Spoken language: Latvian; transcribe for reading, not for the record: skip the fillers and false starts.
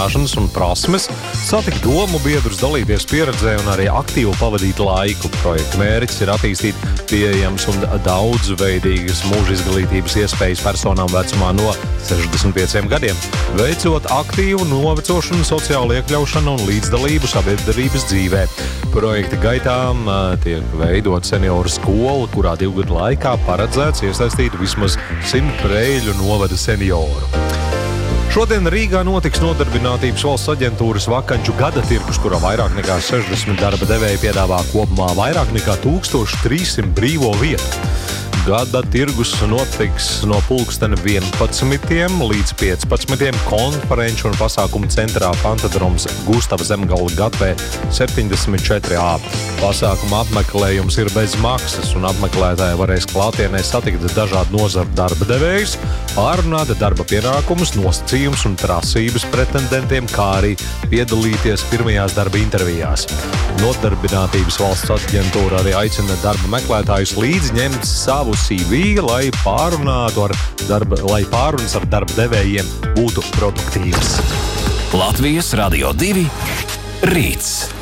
zināšanas un prasmes, satikt domu biedrus, dalīties pieredzē un arī aktīvi pavadīt laiku. Projekta mērķis ir attīstīt pieejams un daudzveidīgas mūža izglītības iespējas personām vecumā no 65 gadiem, veicot aktīvu novecošanu, sociālu iekļaušanu un līdzdalību sabiedrības dzīvē. Projekta gaitā tiek veidot senioru skolu, kurā 2 gadu laikā paredzēts iesaistīt vismaz 100 Preiļu novada senioru. Šodien Rīgā notiks Nodarbinātības valsts aģentūras vakanču gada tirgus, kurā vairāk nekā 60 darba devēji piedāvā kopumā vairāk nekā 1300 brīvo vietu. Gada tirgus notiks no pulksteni 11 līdz 15 konferenču un pasākumu centrā Pantodroms Gustava Zemgala gatavē 74A. Pasākuma apmeklējums ir bez maksas, un apmeklētāji varēs klātienē satikt dažādu nozaru darba devējus, pārunāt darba pienākumus, nosacījumus un prasības pretendentiem, kā arī piedalīties pirmajās darba intervijās. Nodarbinātības valsts aģentūra arī aicina darba meklētājus līdzi ņemt savu CV, lai pārunas ar darba devējiem būtu produktīvas. Latvijas Radio 2 Rīts.